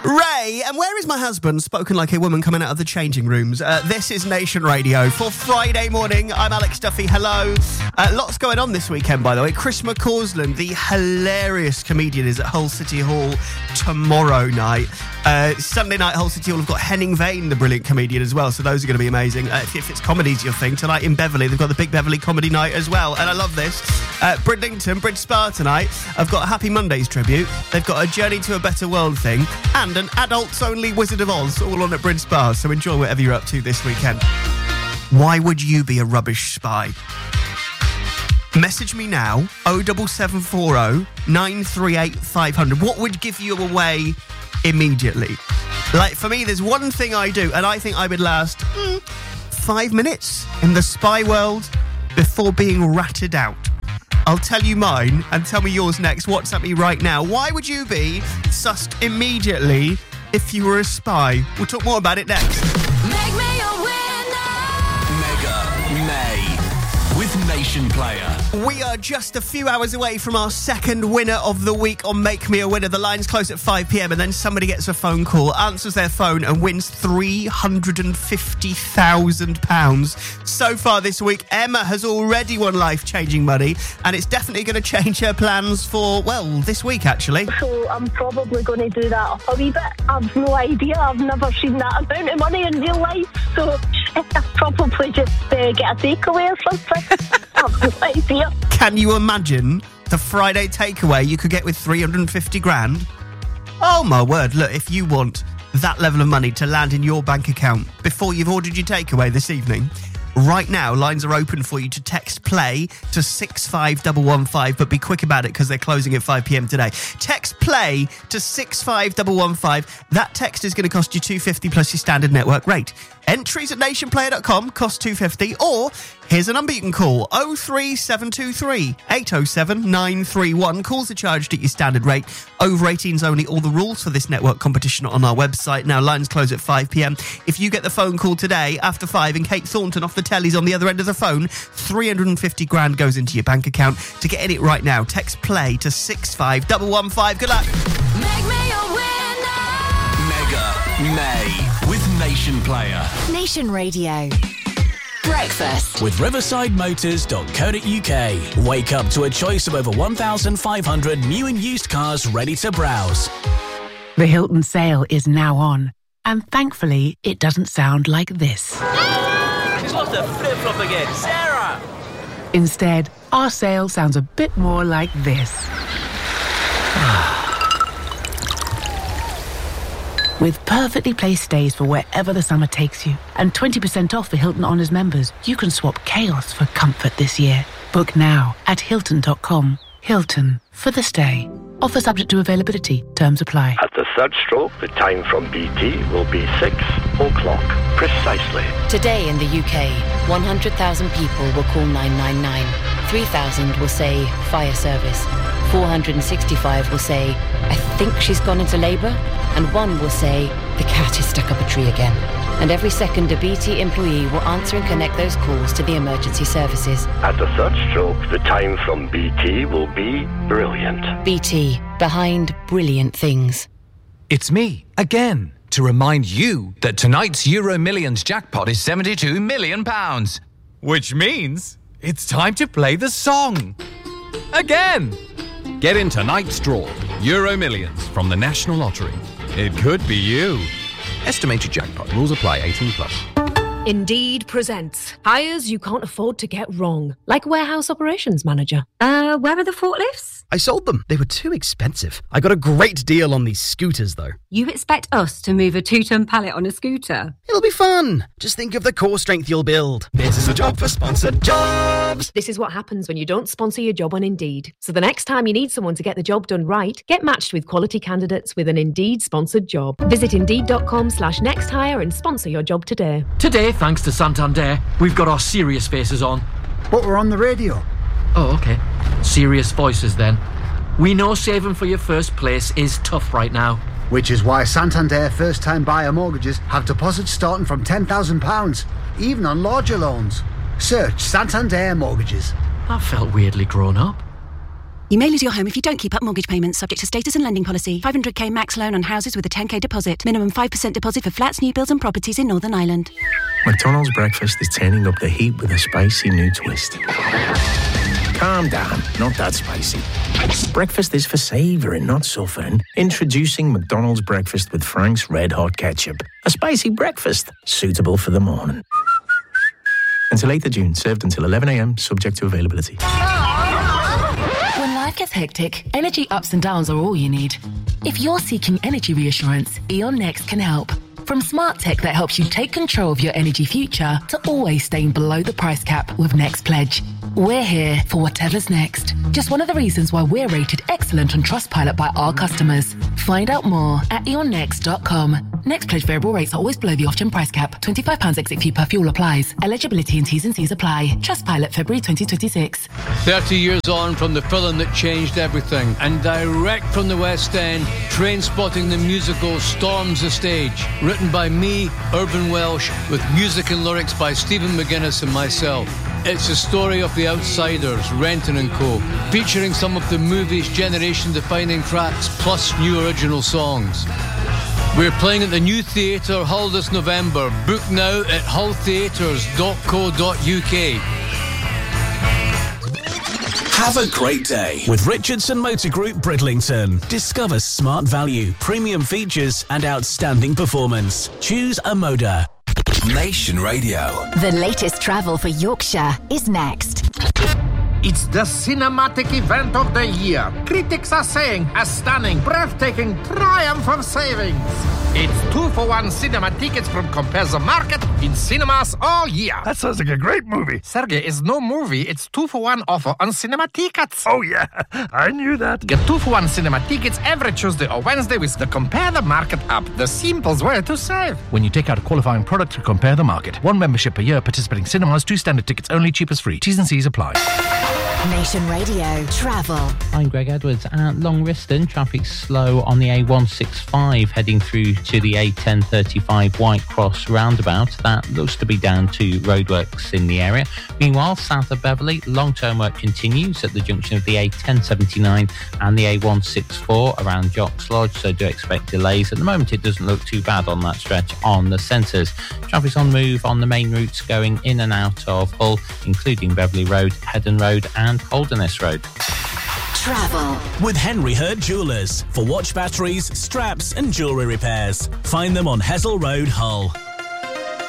Ray, and where is my husband? Spoken like a woman coming out of the changing rooms. This is Nation Radio for Friday morning. I'm Alex Duffy. Hello. Lots going on this weekend, by the way. Chris McCausland, the hilarious comedian, is at Hull City Hall tomorrow night. Sunday night, Hull City Hall have got Henning Vane, the brilliant comedian, as well. So those are going to be amazing. If it's comedy's your thing, tonight in Beverley, they've got the Big Beverley Comedy Night as well. And I love this. Bridlington, Bridge Spa tonight. I've got a Happy Mondays tribute. They've got a Journey to a Better World thing. And an adults-only Wizard of Oz, all on at Bridge Spa. So enjoy whatever you're up to this weekend. Why would you be a rubbish spy? Message me now, 07740 938 500. What would give you away immediately? Like, for me, there's one thing I do, and I think I would last 5 minutes in the spy world before being ratted out. I'll tell you mine and tell me yours next. WhatsApp me right now. Why would you be sussed immediately if you were a spy? We'll talk more about it next. Make me a winner. Mega May with Nation Player. We are just a few hours away from our second winner of the week on Make Me a Winner. The lines close at 5 p.m. and then somebody gets a phone call, answers their phone and wins £350,000. So far this week, Emma has already won life-changing money, and it's definitely going to change her plans for, well, this week, actually. So I'm probably going to do that up a wee bit. I've no idea. I've never seen that amount of money in real life. So I'll probably just get a takeaway or something. I've no idea. Can you imagine the Friday takeaway you could get with 350 grand? Oh, my word. Look, if you want that level of money to land in your bank account before you've ordered your takeaway this evening, right now, lines are open for you to text PLAY to 65115, but be quick about it because they're closing at 5 p.m. today. Text PLAY to 65115. That text is going to cost you $2.50 plus your standard network rate. Entries at nationplayer.com cost $2.50, or here's a number you can call, 03723 807 931. Calls are charged at your standard rate. Over 18s only. All the rules for this network competition are on our website. Now, lines close at 5 p.m. If you get the phone call today after 5 and Kate Thornton off the telly's on the other end of the phone, 350 grand goes into your bank account. To get in it right now, text PLAY to 65115. Good luck. Make me a winner. Mega May with Nation Player. Nation Radio. Breakfast With riversidemotors.co.uk. Wake up to a choice of over 1,500 new and used cars ready to browse. The Hilton sale is now on, and thankfully it doesn't sound like this. She's lost her flip-flop again. Sarah! Instead, our sale sounds a bit more like this. With perfectly placed stays for wherever the summer takes you, and 20% off for Hilton Honors members, you can swap chaos for comfort this year. Book now at Hilton.com. Hilton, for the stay. Offer subject to availability. Terms apply. At the third stroke, the time from BT will be 6 o'clock, precisely. Today in the UK, 100,000 people will call 999. 3,000 will say fire service. 465 will say, I think she's gone into labour. And 1 will say, the cat is stuck up a tree again. And every second, a BT employee will answer and connect those calls to the emergency services. At the third stroke, the time from BT will be brilliant. BT, behind brilliant things. It's me, again, to remind you that tonight's Euro Millions jackpot is £72 million. Which means it's time to play the song. Again! Get in tonight's draw, Euro Millions from the National Lottery. It could be you. Estimated jackpot. Rules apply. 18+. Indeed presents hires you can't afford to get wrong, like warehouse operations manager. Where are the forklifts? I sold them. They were too expensive. I got a great deal on these scooters, though. You expect us to move a 2-ton pallet on a scooter? It'll be fun. Just think of the core strength you'll build. This is a job for sponsored jobs. This is what happens when you don't sponsor your job on Indeed. So the next time you need someone to get the job done right, get matched with quality candidates with an Indeed sponsored job. Visit Indeed.com/nexthire and sponsor your job today. Today, thanks to Santander, we've got our serious faces on. But we're on the radio. Oh, okay. Serious voices then. We know saving for your first place is tough right now. Which is why Santander first-time buyer mortgages have deposits starting from £10,000, even on larger loans. Search Santander Mortgages. I felt weirdly grown up. You may lose your home if you don't keep up mortgage payments, subject to status and lending policy. 500k max loan on houses with a 10k deposit. Minimum 5% deposit for flats, new builds and properties in Northern Ireland. McDonald's breakfast is turning up the heat with a spicy new twist. Calm down, not that spicy. Breakfast is for savouring, not suffering. Introducing McDonald's breakfast with Frank's Red Hot Ketchup. A spicy breakfast, suitable for the morning. Until 8th of June, served until 11 a.m, subject to availability. When life gets hectic, energy ups and downs are all you need. If you're seeking energy reassurance, E.ON Next can help. From smart tech that helps you take control of your energy future to always staying below the price cap with Next Pledge. We're here for whatever's next. Just one of the reasons why we're rated excellent on Trustpilot by our customers. Find out more at eonnext.com. Next Pledge variable rates are always below the off-gen price cap. £25 exit fee per fuel applies. Eligibility and T's and C's apply. Trustpilot February 2026. 30 years on from the film that changed everything, and direct from the West End, Trainspotting the musical storms the stage. Written by me, Urban Welsh, with music and lyrics by Stephen McGuinness and myself. It's a story of The Outsiders, Renton and Co., featuring some of the movie's generation-defining tracks, plus new original songs. We're playing at the New Theatre, Hull this November. Book now at hulltheatres.co.uk. Have a great day with Richardson Motor Group Bridlington. Discover smart value, premium features and outstanding performance. Choose a Moda. Nation Radio. The latest travel for Yorkshire is next. It's the cinematic event of the year. Critics are saying a stunning, breathtaking triumph of savings. It's 2-for-1 cinema tickets from Compare the Market in cinemas all year. That sounds like a great movie. Sergey, it's no movie. It's 2-for-1 offer on cinema tickets. Oh, yeah. I knew that. Get 2-for-1 cinema tickets every Tuesday or Wednesday with the Compare the Market app. The simplest way to save. When you take out a qualifying product to Compare the Market. 1 membership per year, participating cinemas, 2 standard tickets only, cheapest free. T's and C's apply. Nation Radio Travel. I'm Greg Edwards at Long Riston. Traffic slow on the A165 heading through to the A1035 White Cross roundabout. That looks to be down to roadworks in the area. Meanwhile, south of Beverley, long-term work continues at the junction of the A1079 and the A164 around Jocks Lodge, so do expect delays. At the moment, it doesn't look too bad on that stretch on the centres. Traffic's on move on the main routes going in and out of Hull, including Beverley Road, Heddon Road and Holderness Road. Travel with Henry Hurd Jewellers for watch batteries, straps and jewellery repairs. Find them on Hessel Road, Hull.